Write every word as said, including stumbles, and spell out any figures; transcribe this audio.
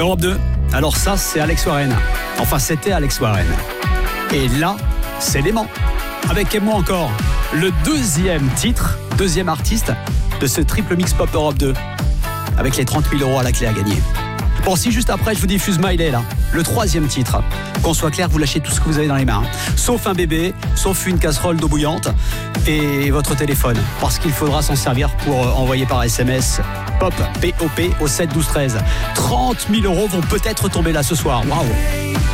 Europe deux. Alors ça, c'est Alex Warren. Enfin, c'était Alex Warren. Et là, c'est Léman. Avec et moi encore, le deuxième titre, deuxième artiste de ce triple mix pop Europe deux. Avec les trente mille euros à la clé à gagner. Bon, si juste après, je vous diffuse Miley, là, le troisième titre. Qu'on soit clair, vous lâchez tout ce que vous avez dans les mains. Sauf un bébé, sauf une casserole d'eau bouillante et votre téléphone. Parce qu'il faudra s'en servir pour envoyer par S M S POP, P O P au sept douze treize. trente mille euros vont peut-être tomber là ce soir. Waouh!